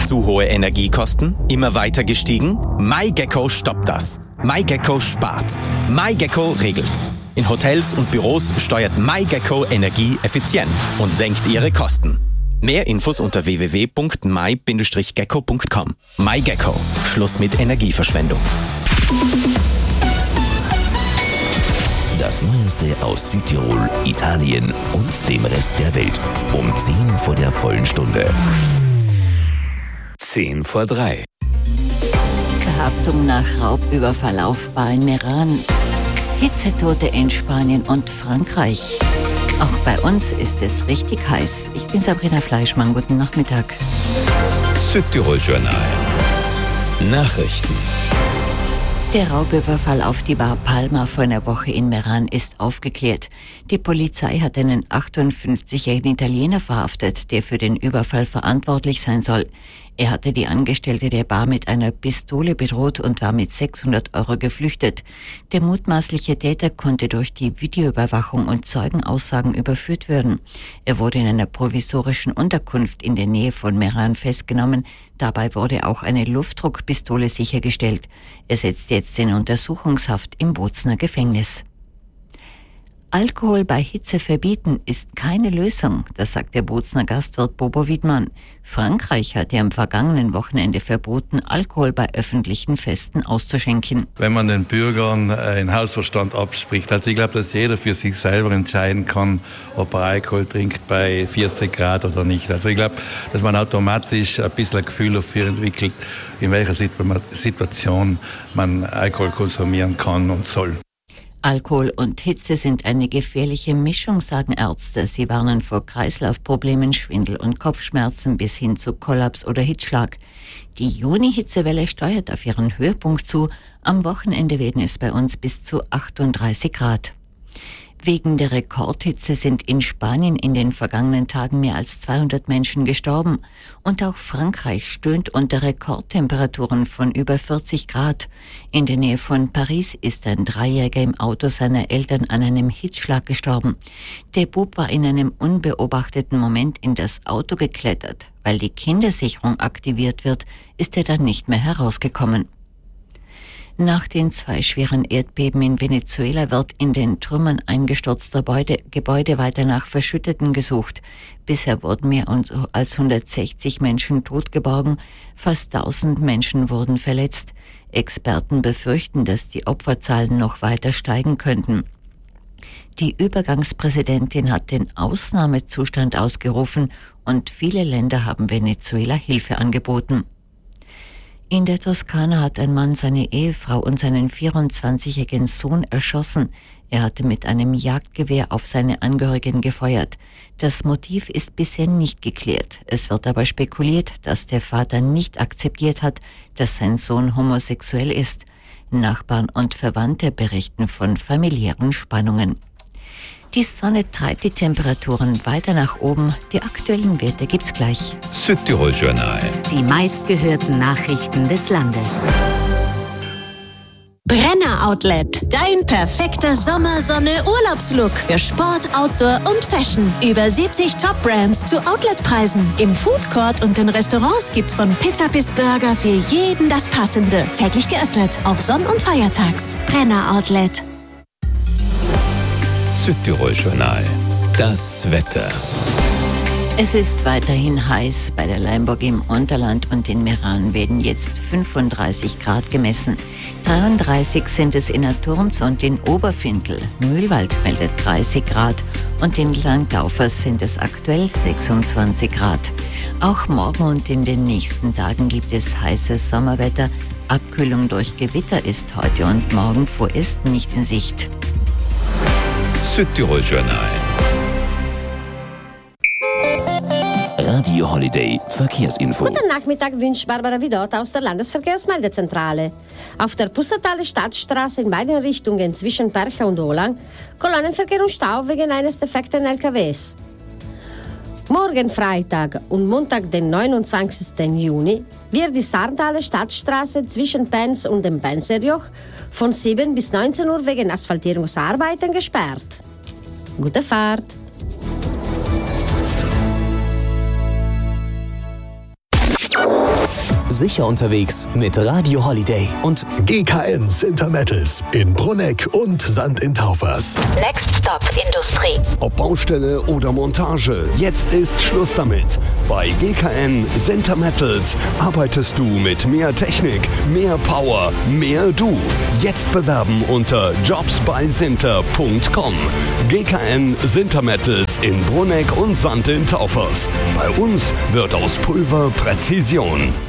Zu hohe Energiekosten? Immer weiter gestiegen? MyGecko stoppt das. MyGecko spart. MyGecko regelt. In Hotels und Büros steuert MyGecko Energie effizient und senkt ihre Kosten. Mehr Infos unter www.my-gecko.com. MyGecko. Schluss mit Energieverschwendung. Das Neueste aus Südtirol, Italien und dem Rest der Welt. Um 10 vor der vollen Stunde. 10 vor 3. Verhaftung nach Raubüberfall auf Bar in Meran. Hitzetote in Spanien und Frankreich. Auch bei uns ist es richtig heiß. Ich bin Sabrina Fleischmann. Guten Nachmittag. Südtirol Journal. Nachrichten. Der Raubüberfall auf die Bar Palma vor einer Woche in Meran ist aufgeklärt. Die Polizei hat einen 58-jährigen Italiener verhaftet, der für den Überfall verantwortlich sein soll. Er hatte die Angestellte der Bar mit einer Pistole bedroht und war mit 600 € geflüchtet. Der mutmaßliche Täter konnte durch die Videoüberwachung und Zeugenaussagen überführt werden. Er wurde in einer provisorischen Unterkunft in der Nähe von Meran festgenommen. Dabei wurde auch eine Luftdruckpistole sichergestellt. Er sitzt jetzt in Untersuchungshaft im Bozner Gefängnis. Alkohol bei Hitze verbieten ist keine Lösung, das sagt der Bozner Gastwirt Bobo Wiedmann. Frankreich hat ja am vergangenen Wochenende verboten, Alkohol bei öffentlichen Festen auszuschenken. Wenn man den Bürgern den Hausverstand abspricht, also ich glaube, dass jeder für sich selber entscheiden kann, ob er Alkohol trinkt bei 40 Grad oder nicht. Also ich glaube, dass man automatisch ein bisschen ein Gefühl dafür entwickelt, in welcher Situation man Alkohol konsumieren kann und soll. Alkohol und Hitze sind eine gefährliche Mischung, sagen Ärzte. Sie warnen vor Kreislaufproblemen, Schwindel und Kopfschmerzen bis hin zu Kollaps oder Hitzschlag. Die Juni-Hitzewelle steuert auf ihren Höhepunkt zu. Am Wochenende werden es bei uns bis zu 38 Grad. Wegen der Rekordhitze sind in Spanien in den vergangenen Tagen mehr als 200 Menschen gestorben. Und auch Frankreich stöhnt unter Rekordtemperaturen von über 40 Grad. In der Nähe von Paris ist ein Dreijähriger im Auto seiner Eltern an einem Hitzschlag gestorben. Der Bub war in einem unbeobachteten Moment in das Auto geklettert. Weil die Kindersicherung aktiviert wird, ist er dann nicht mehr herausgekommen. Nach den 2 schweren Erdbeben in Venezuela wird in den Trümmern eingestürzter Gebäude weiter nach Verschütteten gesucht. Bisher wurden mehr als 160 Menschen totgeborgen, fast 1000 Menschen wurden verletzt. Experten befürchten, dass die Opferzahlen noch weiter steigen könnten. Die Übergangspräsidentin hat den Ausnahmezustand ausgerufen und viele Länder haben Venezuela Hilfe angeboten. In der Toskana hat ein Mann seine Ehefrau und seinen 24-jährigen Sohn erschossen. Er hatte mit einem Jagdgewehr auf seine Angehörigen gefeuert. Das Motiv ist bisher nicht geklärt. Es wird aber spekuliert, dass der Vater nicht akzeptiert hat, dass sein Sohn homosexuell ist. Nachbarn und Verwandte berichten von familiären Spannungen. Die Sonne treibt die Temperaturen weiter nach oben. Die aktuellen Werte gibt's gleich. Südtirol Journal. Die meistgehörten Nachrichten des Landes. Brenner Outlet. Dein perfekter Sommersonne-Urlaubslook für Sport, Outdoor und Fashion. Über 70 Top-Brands zu Outletpreisen. Im Foodcourt und in Restaurants gibt's von Pizza bis Burger für jeden das Passende. Täglich geöffnet, auch Sonn- und Feiertags. Brenner Outlet. Südtirol Journal. Das Wetter. Es ist weiterhin heiß. Bei der Leimburg im Unterland und in Meran werden jetzt 35 Grad gemessen. 33 sind es in Aturns und in Oberfindl. Mühlwald meldet 30 Grad und in Langaufers sind es aktuell 26 Grad. Auch morgen und in den nächsten Tagen gibt es heißes Sommerwetter. Abkühlung durch Gewitter ist heute und morgen vorerst nicht in Sicht. Südtirol Journal. Radio Holiday Verkehrsinfo. Guten Nachmittag wünscht Barbara Vidot aus der Landesverkehrsmeldezentrale. Auf der Pustertaler Stadtstraße in beiden Richtungen zwischen Percha und Olang Kolonnenverkehr und Stau wegen eines defekten LKWs. Morgen Freitag und Montag, den 29. Juni, wird die Sarntaler Stadtstraße zwischen Pens und dem Penserjoch von 7 bis 19 Uhr wegen Asphaltierungsarbeiten gesperrt. Gute Fahrt! sicher unterwegs mit Radio Holiday und GKN Sintermettels in Brunegg und St. in Taufers. Next Stop Industrie. Ob Baustelle oder Montage, jetzt ist Schluss damit. Bei GKN Sintermettels arbeitest du mit mehr Technik, mehr Power, mehr du. Jetzt bewerben unter jobsbysinter.com. GKN Sintermettels in Brunegg und St. in Taufers. Bei uns wird aus Pulver Präzision.